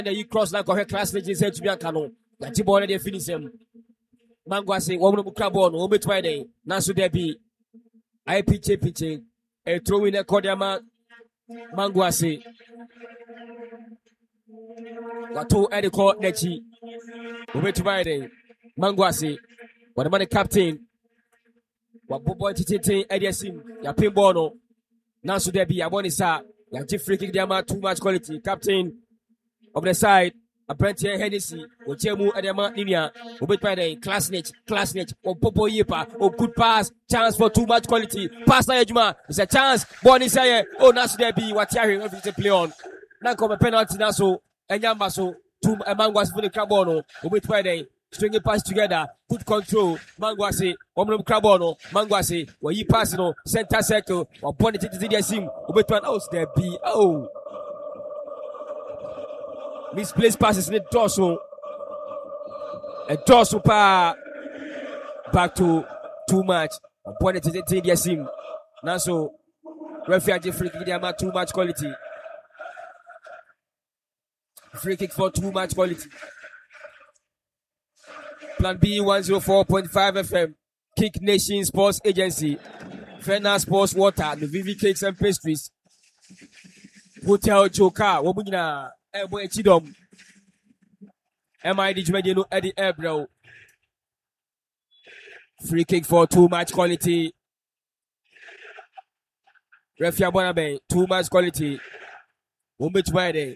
And you cross like a class legend said to be a canon. That you born and finish him. Manguase, woman of Crabon, Obe Twide, Nasu Debi. I pitch, a throw in a Kodama. Manguase. Watu Ediko Nechi. Obe Twide, Manguase. What about the captain? What boy Titi Ediasim, ya Pimbono. Nasu Debi, Abonisa, ya Jeffrey Kidiama, too much quality. Captain of the side, a Brentier Hennessy, or Chemu Adama Linia, Ubit classmate, or Popo Yipa, or good pass, chance for too much quality. Pass Najma, it's a chance. Bonnie Saye, oh Nasu Debi, what Yari to play on. Now come a penalty Naso, and Yamaso, two Manguas for the Crabono, Ubit Friday. String a pass together, good control. Manguase, woman of Crabono, Manguase, where you pass no center circle, or Bonnet to the sim, Ubetwan house there be. Oh, misplaced passes in the torso. A torso pa back to too much. Bonnet to the sim. Now so, referee free kick, they too much quality. Free kick for too much quality. Plan B 104.5 FM, Kick Nation Sports Agency, Fena Sports Water, the Vivi Cakes and Pastries, Hotel Joka, Womuna, Ebo Chidom, MID Jumedino Eddie Ebro. Free kick for too much quality. Refia Bonabe, too much quality. Wombit Wade.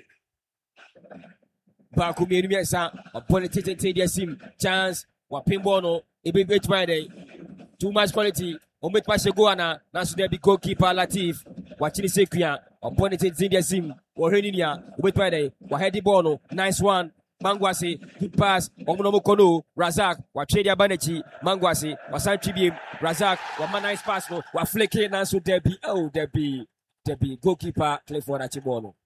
Bakumi Miasa, upon a Tete Sim, chance, what Pimbono, a big bit Friday. Too much quality, Omit Pashaguana, Nasu Debi goalkeeper Latif, watching Sekia, upon a Tete Sim, or Renia, with Friday, Wahedi Bono, nice one, Manguasi, good pass, Omonomokono, Razak, Wachedia Banechi, Manguasi, Wasan Tribune, Razak, one nice pass, what flicking Nasu Debi, oh Debi, goalkeeper, Clifford Achibono.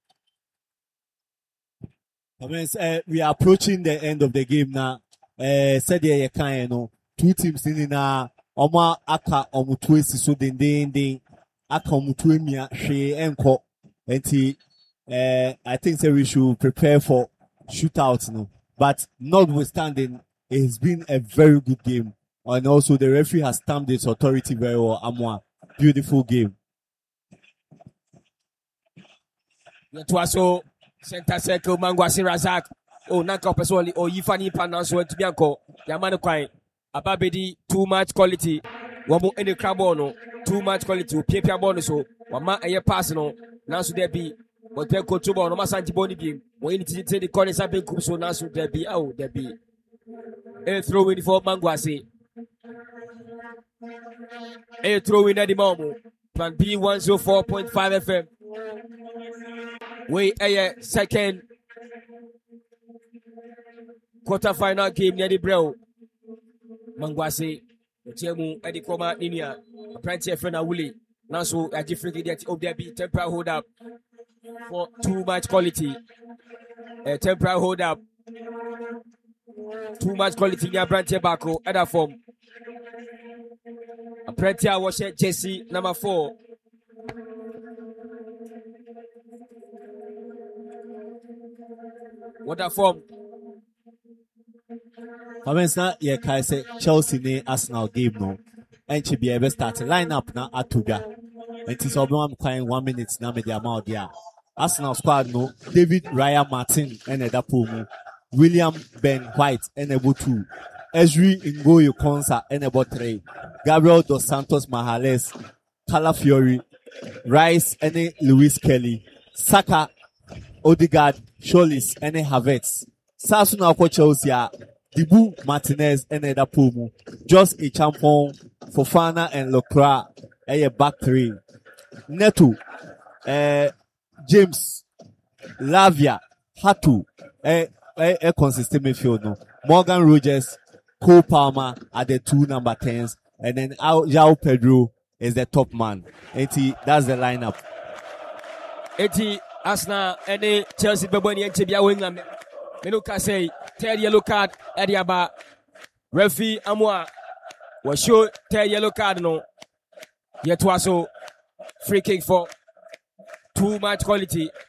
We are approaching the end of the game now. Said you can know two teams in na Oma aka omutwe siso den aka omutwe mia hwe enko enti I think that we should prepare for shootout no, but notwithstanding it's been a very good game and also the referee has stamped its authority very well. Amwa, beautiful game. Yetwaso center circle Manguasi Razak. Oh, Naka personally, or Yifani Pananso to Bianco, Yamano Kwai, Ababedi, too much quality. Wamu any Crabono, too much quality, Pia Bonuso, Wama a personal, Nasu Debi, but then Kotubo, no Masanti Boni beam, when it is the corner Sabin Kuso, Nasu Debi, oh, Debi. A throw in for Manguasi. A throw in at the moment. Plan B 104.5 FM. We a second quarter-final game near the Bro. Manguasi, Chemu, Eddie Koma, Ninia, Apprentice Fena Woolley. Now, so a different idiot of their be temporary hold up for too much quality. A temporary hold up. Too much quality near Apprentice Bako, other form. Apprentice was Jesse, number 4. What a form. Now, yeah, can say Chelsea ne Arsenal game no. And she be able start line up na atuga. And it's all 1 minute na me the amount there. Arsenal squad no. David Raya Martin and Edapomu. William Ben White and Ebo 2. Ezri Ngoyo Konsa and Ebo 3. Gabriel Dos Santos Mahales. Calafiori. Rice and Lewis Kelly. Saka. Odegaard, Scholes, and Havertz. Sasuna for Chelsea, Dibu Martinez, and Edapomu. Just a champion, Fofana and Lacroix, a back 3. Neto, James, Lavia, Hatu, a consistent midfield. No. Morgan Rogers, Cole Palmer are the 2 number 10s, and then João Pedro is the top man. That's the lineup. Arsenal and Chelsea Baboni and Tibia Wingham. Menuka say, tell yellow card at the Aba. Referee Amwa was sure tell yellow card no. Yet was so free kick for too much quality.